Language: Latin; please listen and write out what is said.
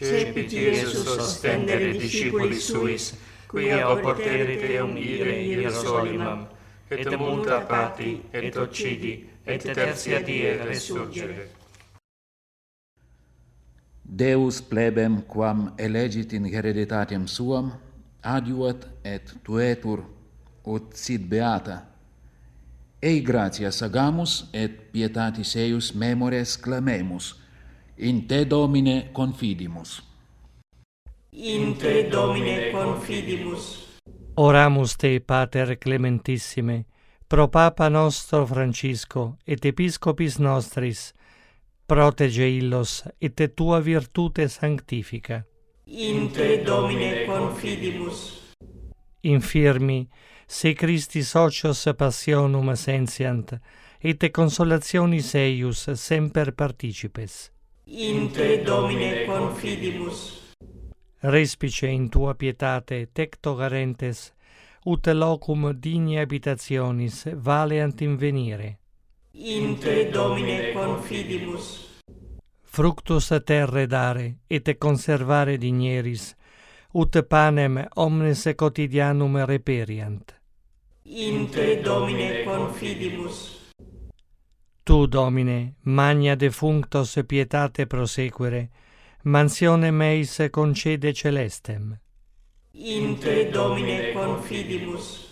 Cepit Iesus ostendere discipuli suis, quia oporterit eum ire in Hierosolimam, et multa pati, et occidi, et tertia die resurgere. Deus plebem quam elegit in hereditatem suam, adiuat et tuetur ut sit beata. Ei gratias agamus et pietatis eius memores clamemus, in te Domine confidimus. In te Domine confidimus. Oramus te, Pater Clementissime, pro Papa nostro Francisco et Episcopis nostris, protege illos et tua virtute sanctifica. In te Domine confidimus. Infirmi, se Christi socios passionum sensiant, et consolationis eius semper participes. In te Domine confidimus. Respice in tua pietate tecto garentes, ut locum digni habitationis valeant invenire. In te Domine confidimus. Fructus terre dare, et conservare digneris, ut panem omnes quotidianum reperiant. In te Domine confidimus. Tu, Domine, magna defunctos pietate prosequere, mansionem eis concede celestem. In te Domine confidimus.